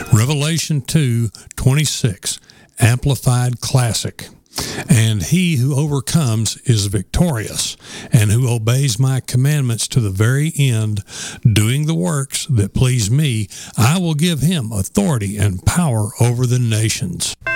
Revelation 2:26, Amplified Classic. And he who overcomes is victorious, and who obeys my commandments to the very end, doing the works that please me, I will give him authority and power over the nations.